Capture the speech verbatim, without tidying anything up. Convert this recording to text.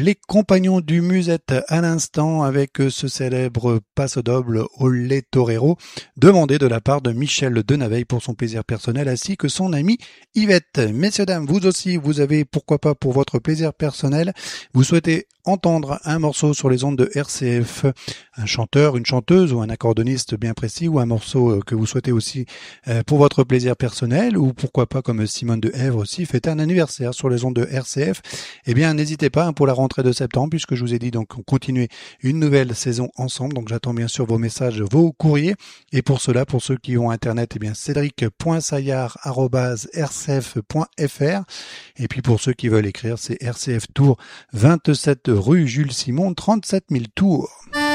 les compagnons du Musette à l'instant avec ce célèbre passo doble au Les Torero demandé de la part de Michel Denaveil pour son plaisir personnel ainsi que son ami Yvette. Messieurs, dames, vous aussi, vous avez pourquoi pas pour votre plaisir personnel, vous souhaitez entendre un morceau sur les ondes de R C F, un chanteur, une chanteuse ou un accordoniste bien précis ou un morceau que vous souhaitez aussi pour votre plaisir personnel ou pourquoi pas comme Simone de Èvre aussi fêter un anniversaire sur les ondes de R C F, eh bien n'hésitez pas pour la rentrée de septembre puisque je vous ai dit donc on continue une nouvelle saison ensemble, donc j'attends bien sûr vos messages, vos courriers et pour cela, pour ceux qui ont internet, eh bien cédric point saillard arobase r c f point f r et puis pour ceux qui veulent écrire c'est R C F Tours vingt-sept rue Jules Simon trente-sept mille Tours.